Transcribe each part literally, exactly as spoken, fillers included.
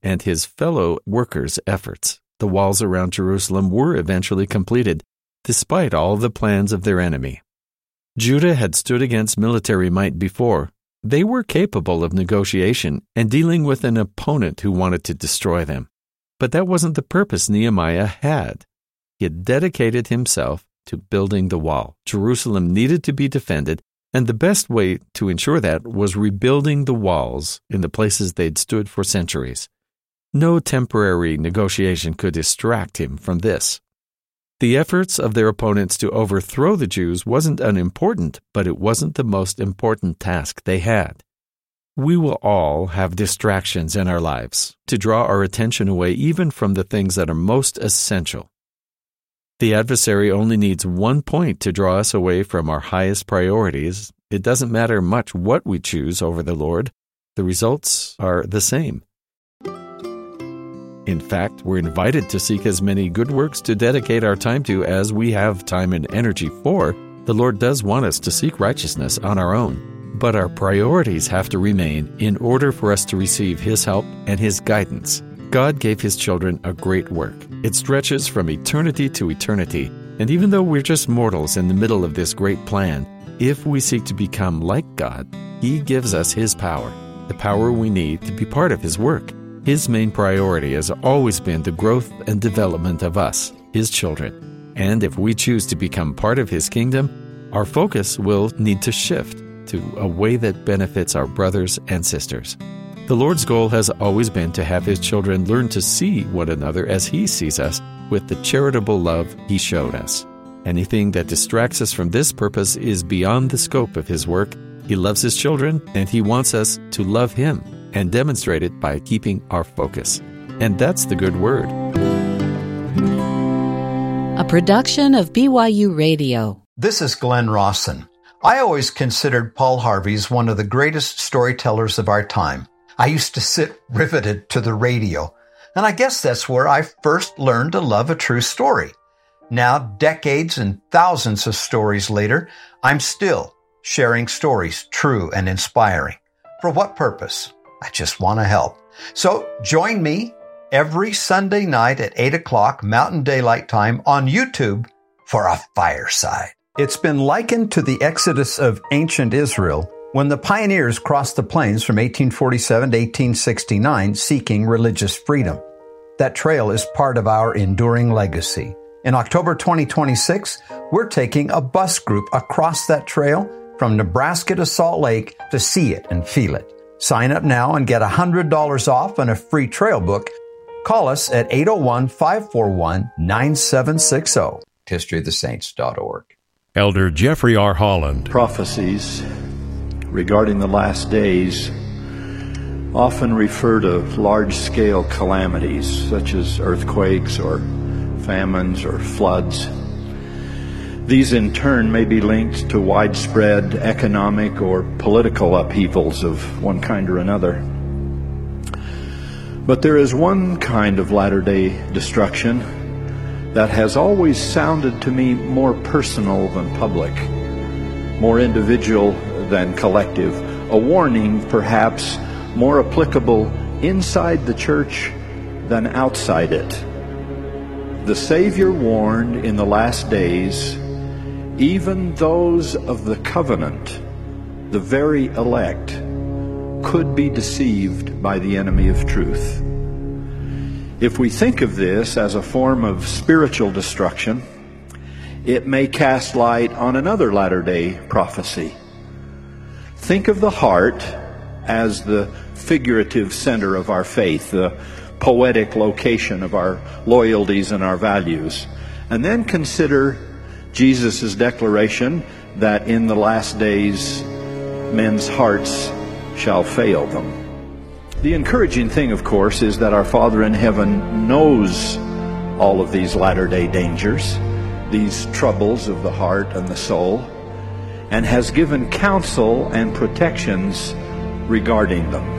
and his fellow workers' efforts, the walls around Jerusalem were eventually completed, despite all the plans of their enemy. Judah had stood against military might before. They were capable of negotiation and dealing with an opponent who wanted to destroy them. But that wasn't the purpose Nehemiah had. He had dedicated himself to building the wall. Jerusalem needed to be defended, and the best way to ensure that was rebuilding the walls in the places they'd stood for centuries. No temporary negotiation could distract him from this. The efforts of their opponents to overthrow the Jews wasn't unimportant, but it wasn't the most important task they had. We will all have distractions in our lives to draw our attention away even from the things that are most essential. The adversary only needs one point to draw us away from our highest priorities. It doesn't matter much what we choose over the Lord. The results are the same. In fact, we're invited to seek as many good works to dedicate our time to as we have time and energy for. The Lord does want us to seek righteousness on our own. But our priorities have to remain in order for us to receive His help and His guidance. God gave His children a great work. It stretches from eternity to eternity. And even though we're just mortals in the middle of this great plan, if we seek to become like God, He gives us His power, the power we need to be part of His work. His main priority has always been the growth and development of us, His children. And if we choose to become part of His kingdom, our focus will need to shift to a way that benefits our brothers and sisters. The Lord's goal has always been to have His children learn to see one another as He sees us with the charitable love He showed us. Anything that distracts us from this purpose is beyond the scope of His work. He loves His children, and He wants us to love Him and demonstrate it by keeping our focus. And that's the good word. A production of B Y U Radio. This is Glenn Rawson. I always considered Paul Harvey as one of the greatest storytellers of our time. I used to sit riveted to the radio, and I guess that's where I first learned to love a true story. Now, decades and thousands of stories later, I'm still sharing stories true and inspiring. For what purpose? I just want to help. So join me every Sunday night at eight o'clock Mountain Daylight Time on YouTube for a fireside. It's been likened to the exodus of ancient Israel when the pioneers crossed the plains from eighteen forty-seven to eighteen sixty-nine seeking religious freedom. That trail is part of our enduring legacy. In October twenty twenty-six, we're taking a bus group across that trail from Nebraska to Salt Lake to see it and feel it. Sign up now and get one hundred dollars off and a free trail book. Call us at eight oh one, five four one, nine seven six zero. history of the saints dot org. Elder Jeffrey R. Holland. Prophecies regarding the last days often refer to large-scale calamities such as earthquakes or famines or floods. These in turn may be linked to widespread economic or political upheavals of one kind or another. But there is one kind of latter-day destruction that has always sounded to me more personal than public, more individual than collective, a warning perhaps more applicable inside the church than outside it. The Savior warned in the last days, even those of the covenant, the very elect, could be deceived by the enemy of truth. If we think of this as a form of spiritual destruction, it may cast light on another latter-day prophecy. Think of the heart as the figurative center of our faith, the poetic location of our loyalties and our values. And then consider Jesus' declaration that in the last days men's hearts shall fail them. The encouraging thing, of course, is that our Father in heaven knows all of these latter-day dangers, these troubles of the heart and the soul, and has given counsel and protections regarding them.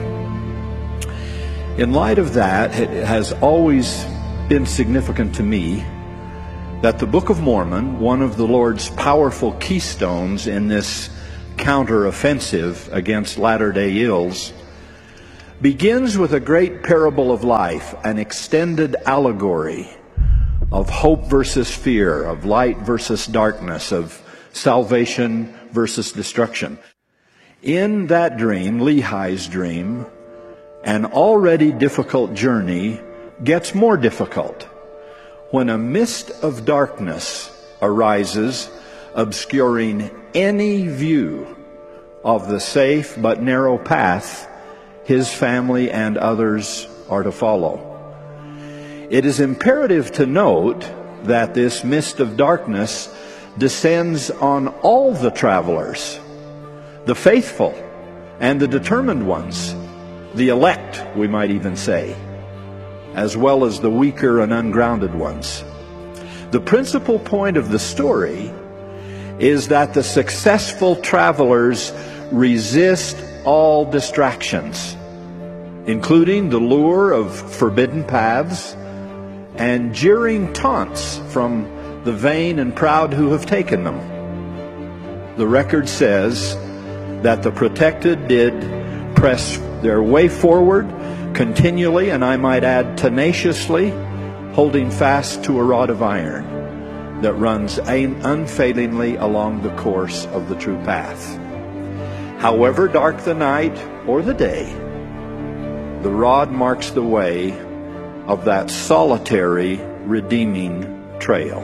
In light of that, it has always been significant to me that the Book of Mormon, one of the Lord's powerful keystones in this counter-offensive against latter-day ills, begins with a great parable of life, an extended allegory of hope versus fear, of light versus darkness, of salvation versus destruction. In that dream, Lehi's dream, an already difficult journey gets more difficult when a mist of darkness arises, obscuring any view of the safe but narrow path his family and others are to follow. It is imperative to note that this mist of darkness descends on all the travelers, the faithful and the determined ones, the elect, we might even say, as well as the weaker and ungrounded ones. The principal point of the story is that the successful travelers resist all distractions, including the lure of forbidden paths and jeering taunts from the vain and proud who have taken them. The record says that the protected did press their way forward continually, and I might add tenaciously, holding fast to a rod of iron that runs unfailingly along the course of the true path. However dark the night or the day, the rod marks the way of that solitary, redeeming trail.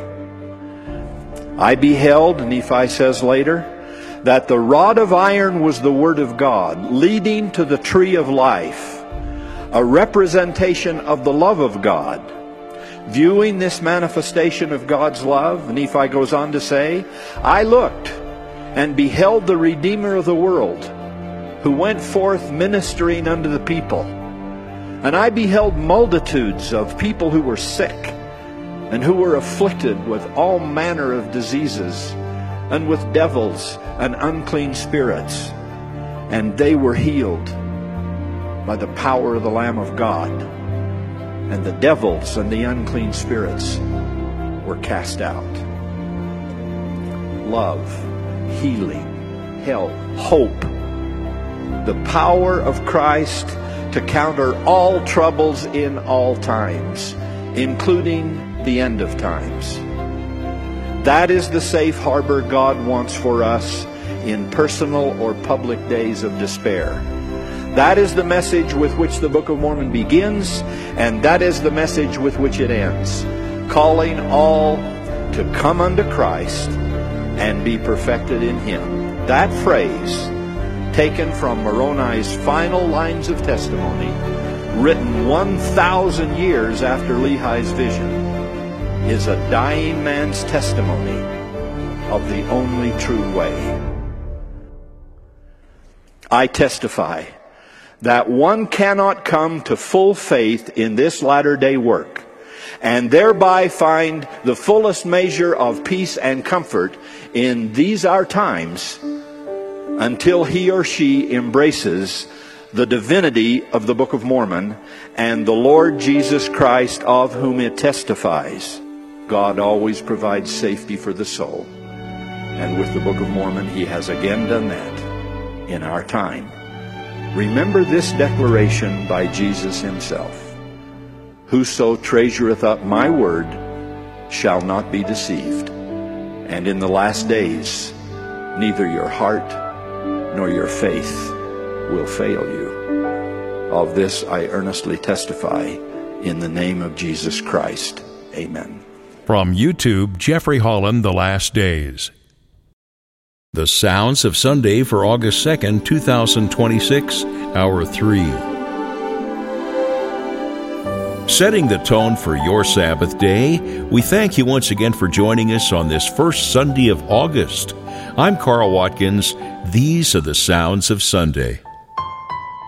I beheld, Nephi says later, that the rod of iron was the Word of God, leading to the tree of life, a representation of the love of God. Viewing this manifestation of God's love, Nephi goes on to say, I looked and beheld the Redeemer of the world, who went forth ministering unto the people. And I beheld multitudes of people who were sick and who were afflicted with all manner of diseases and with devils and unclean spirits. And they were healed by the power of the Lamb of God. And the devils and the unclean spirits were cast out. Love, healing, health, hope, the power of Christ to counter all troubles in all times, including the end of times. That is the safe harbor God wants for us in personal or public days of despair. That is the message with which the Book of Mormon begins, and that is the message with which it ends, calling all to come unto Christ and be perfected in Him. That phrase, taken from Moroni's final lines of testimony, written one thousand years after Lehi's vision, is a dying man's testimony of the only true way. I testify that one cannot come to full faith in this latter-day work and thereby find the fullest measure of peace and comfort in these our times until he or she embraces the divinity of the Book of Mormon and the Lord Jesus Christ, of whom it testifies. God always provides safety for the soul. And with the Book of Mormon, He has again done that in our time. Remember this declaration by Jesus Himself: Whoso treasureth up my word shall not be deceived. And in the last days, neither your heart nor your faith will fail you. Of this I earnestly testify in the name of Jesus Christ. Amen. From YouTube, Jeffrey Holland, The Last Days. The Sounds of Sunday for August second, two thousand twenty-six, Hour three. Setting the tone for your Sabbath day, we thank you once again for joining us on this first Sunday of August. I'm Carl Watkins. These are the Sounds of Sunday.